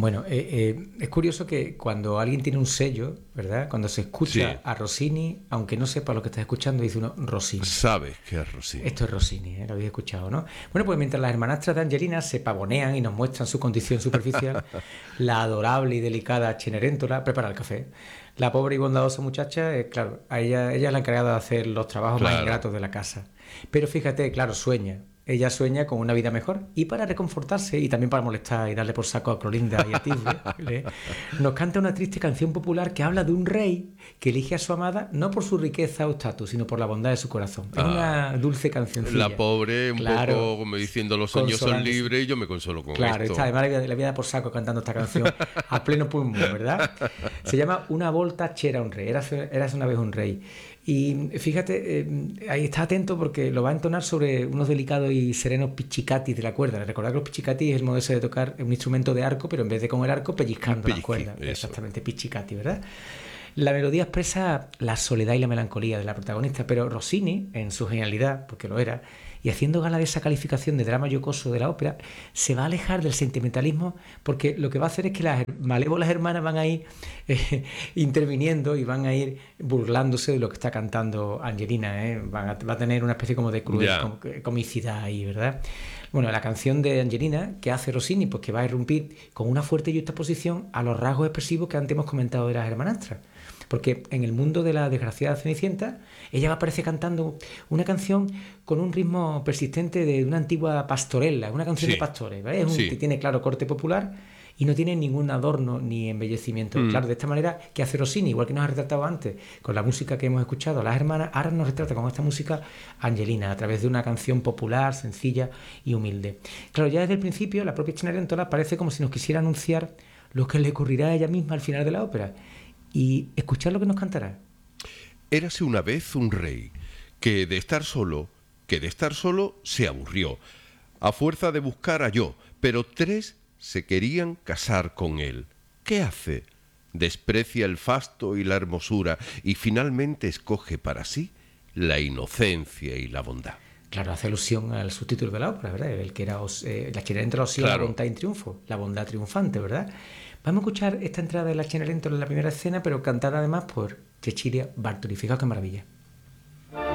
Bueno, es curioso que cuando alguien tiene un sello, ¿verdad? Cuando se escucha Sí, a Rossini, aunque no sepa lo que está escuchando, dice uno Rossini. sabes que es Rossini. Esto es Rossini, ¿eh? Lo habéis escuchado, ¿no? Bueno, pues mientras las hermanastras de Angelina se pavonean y nos muestran su condición superficial, la adorable y delicada Cenerentola prepara el café. La pobre y bondadosa muchacha, claro, ella es la encargada de hacer los trabajos más Claro. ingratos de la casa. Pero fíjate, claro, sueña. Ella sueña con una vida mejor y para reconfortarse y también para molestar y darle por saco a Clorinda y a Tisbe, nos canta una triste canción popular que habla de un rey que elige a su amada no por su riqueza o estatus, sino por la bondad de su corazón. Es Ay, una dulce la cancioncilla. pobre un Claro, poco como diciendo los sueños son consolándose. libres y yo me consolo con Claro, está, esto. además le voy a dar por saco cantando esta canción a pleno pulmón, ¿verdad? Se llama Una volta c'era un rey, eras una vez un rey. Y fíjate, ahí está atento porque lo va a entonar sobre unos delicados y serenos pichicatis de la cuerda. Recordad que los pichicatis es el modo ese de tocar un instrumento de arco, pero en vez de con el arco Un pellizcando las pellizquín, cuerdas. eso. Exactamente, pichicati, ¿verdad? La melodía expresa la soledad y la melancolía de la protagonista, pero Rossini, en su genialidad, porque lo era, y haciendo gala de esa calificación de drama jocoso de la ópera, se va a alejar del sentimentalismo porque lo que va a hacer es que las malévolas hermanas van a ir interviniendo y van a ir burlándose de lo que está cantando Angelina, ¿eh? Va a tener una especie como de cruel Ya, comicidad ahí, ¿verdad? Bueno, la canción de Angelina que hace Rossini, pues que va a irrumpir con una fuerte juxtaposición a los rasgos expresivos que antes hemos comentado de las hermanastras. Porque en el mundo de la desgraciada Cenicienta, ella aparece cantando una canción con un ritmo persistente de una antigua pastorela, una canción de sí, pastores, ¿vale? Que sí. tiene, claro, corte popular y no tiene ningún adorno ni embellecimiento. Mm. Claro, de esta manera que hace Rossini, igual que nos ha retratado antes con la música que hemos escuchado a las hermanas, ahora nos retrata con esta música Angelina, a través de una canción popular, sencilla y humilde. Claro, ya desde el principio la propia Cenerentola parece como si nos quisiera anunciar lo que le ocurrirá a ella misma al final de la ópera y escuchar lo que nos cantará. Érase una vez un rey que de estar solo se aburrió. A fuerza de buscar halló, pero tres se querían casar con él. ¿Qué hace? Desprecia el fasto y la hermosura y finalmente escoge para sí la inocencia y la bondad. Claro, hace alusión al subtítulo de la ópera, ¿verdad? El que era la Cenerentola Osía, la Claro, voluntad en triunfo, la bondad triunfante, ¿verdad? Vamos a escuchar esta entrada de la Cenerentola en la primera escena, pero cantada además por Cecilia Bartoli. Fijaos qué maravilla.